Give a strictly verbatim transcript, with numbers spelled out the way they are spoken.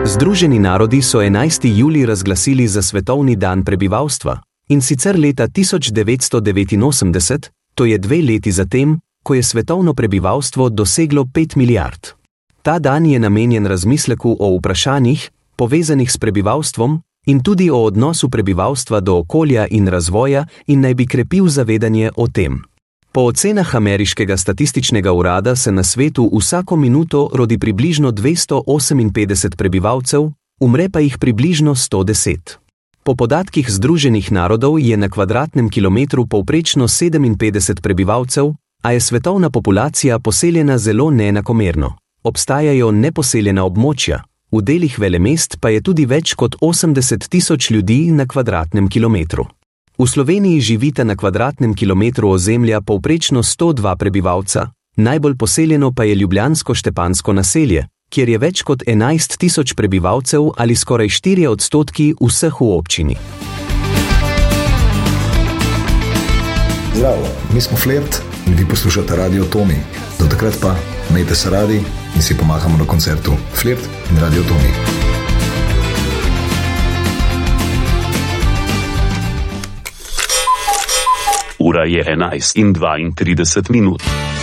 Združeni narodi so enajstega julija razglasili za svetovni dan prebivalstva, in sicer leta tisoč devetsto devetinosemdeset, to je dve leti zatem, ko je svetovno prebivalstvo doseglo pet milijard. Ta dan je namenjen razmisleku o vprašanjih, povezanih s prebivalstvom, in tudi o odnosu prebivalstva do okolja in razvoja in naj bi krepil zavedanje o tem. Po ocenah ameriškega statističnega urada se na svetu vsako minuto rodi približno dvesto oseminpetdeset prebivalcev, umre pa jih približno sto deset. Po podatkih Združenih narodov je na kvadratnem kilometru povprečno sedeminpetdeset prebivalcev, a je svetovna populacija poseljena zelo neenakomerno. Obstajajo neposeljena območja, v delih velemest pa je tudi več kot osemdeset tisoč ljudi na kvadratnem kilometru. V Sloveniji živita na kvadratnem kilometru ozemlja povprečno sto dva prebivalca, najbolj poseljeno pa je ljubljansko-štepansko naselje, kjer je več kot enajst tisoč prebivalcev ali skoraj štirje odstotki vseh v občini. Zdravo, mi smo Flirt in vi poslušate Radio Tomi. Do takrat pa, imejte se radi in si pomahamo na koncertu Flirt in Radio Tomi. Ura je enajst in dvaintrideset minut.